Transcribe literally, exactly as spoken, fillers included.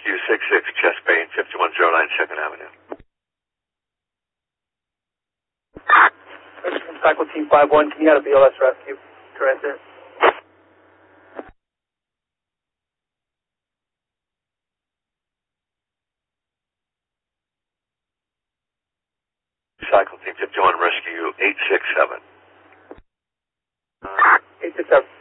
Rescue six six, chest pain, fifty-one oh nine second Avenue. Cycle Team five one, can you have a B L S rescue? Transit. Cycle Team fifty-one, Rescue eight six seven. eight six seven.